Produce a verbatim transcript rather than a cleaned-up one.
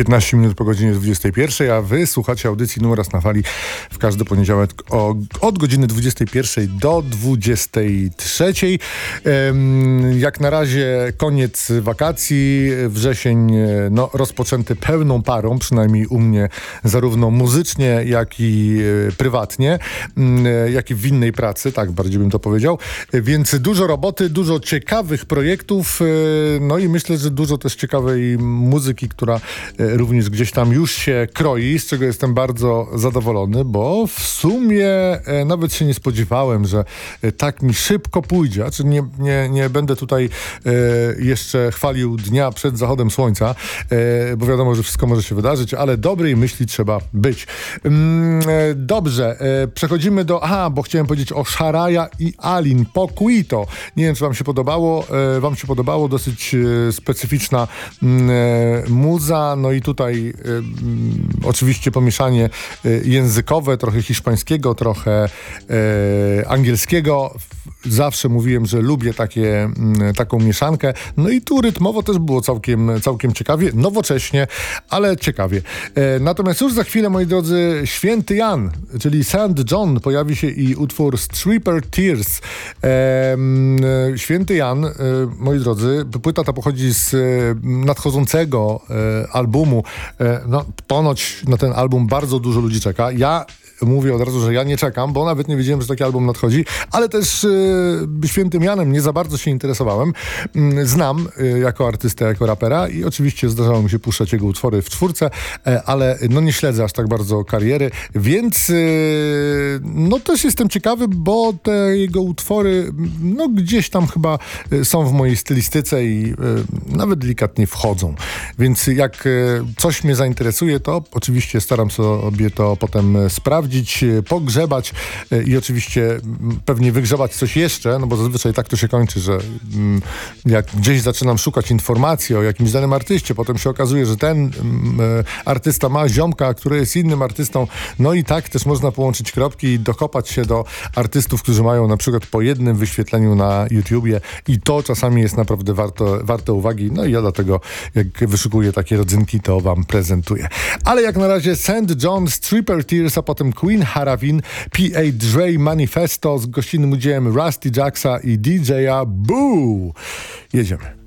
piętnaście minut po godzinie dwudziestej pierwszej, a wy słuchacie audycji Numer Raz na Fali w każdy poniedziałek o, od godziny dwudziestej pierwszej do dwudziestej trzeciej. Ehm, jak na razie koniec wakacji, wrzesień no, rozpoczęty pełną parą, przynajmniej u mnie zarówno muzycznie, jak i e, prywatnie, e, jak i w innej pracy, tak bardziej bym to powiedział. E, więc dużo roboty, dużo ciekawych projektów, e, no i myślę, że dużo też ciekawej muzyki, która e, również gdzieś tam już się kroi, z czego jestem bardzo zadowolony, bo w sumie e, nawet się nie spodziewałem, że e, tak mi szybko pójdzie. Znaczy nie, nie, nie będę tutaj e, jeszcze chwalił dnia przed zachodem słońca, e, bo wiadomo, że wszystko może się wydarzyć, ale dobrej myśli trzeba być. Mm, e, dobrze, e, przechodzimy do... Aha, bo chciałem powiedzieć o Sharaja i Alin Poquito. Nie wiem, czy wam się podobało. E, wam się podobało. Dosyć e, specyficzna mm, e, muza. No i tutaj e, mm, oczywiście pomieszanie e, językowe, trochę hiszpańskiego, trochę e, angielskiego. Zawsze mówiłem, że lubię takie, mm, taką mieszankę. No i tu rytmowo też było całkiem, całkiem ciekawie, nowocześnie, ale ciekawie. E, natomiast już za chwilę, moi drodzy, Święty Jan, czyli Saint John, pojawi się i utwór Stripper Tears. E, Święty Jan, e, moi drodzy, płyta ta pochodzi z e, nadchodzącego e, albumu. E, no, ponoć na ten album bardzo dużo ludzi czeka. Ja mówię od razu, że ja nie czekam, bo nawet nie wiedziałem, że taki album nadchodzi, ale też y, Świętym Janem nie za bardzo się interesowałem. Y, znam y, jako artystę, jako rapera i oczywiście zdarzało mi się puszczać jego utwory w czwórce, y, ale no nie śledzę aż tak bardzo kariery, więc y, no też jestem ciekawy, bo te jego utwory no gdzieś tam chyba y, są w mojej stylistyce i y, nawet delikatnie wchodzą. Więc jak y, coś mnie zainteresuje, to oczywiście staram sobie to potem sprawdzić, pogrzebać i oczywiście pewnie wygrzebać coś jeszcze, no bo zazwyczaj tak to się kończy, że jak gdzieś zaczynam szukać informacji o jakimś danym artyście, potem się okazuje, że ten artysta ma ziomka, który jest innym artystą, no i tak też można połączyć kropki i dokopać się do artystów, którzy mają na przykład po jednym wyświetleniu na YouTubie i to czasami jest naprawdę warto, warte uwagi, no i ja dlatego jak wyszukuję takie rodzynki, to wam prezentuję. Ale jak na razie Saint John, Stripper Tears, a potem Queen Haravin, P A Dre Manifesto z gościnnym udziałem Rusty Jacksa i D J a Boo. Jedziemy.